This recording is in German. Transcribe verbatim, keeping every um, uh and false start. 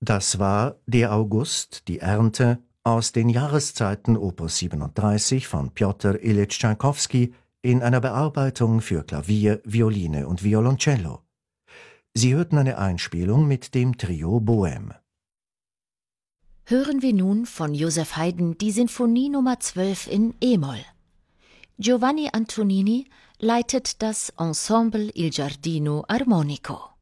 Das war der August, die Ernte, aus den Jahreszeiten Opus siebenunddreißig von Pjotr Ilyitsch Tschaikowski in einer Bearbeitung für Klavier, Violine und Violoncello. Sie hörten eine Einspielung mit dem Trio Bohème. Hören wir nun von Joseph Haydn die Sinfonie Nummer zwölf in e-Moll. Giovanni Antonini leitet das Ensemble Il Giardino Armonico.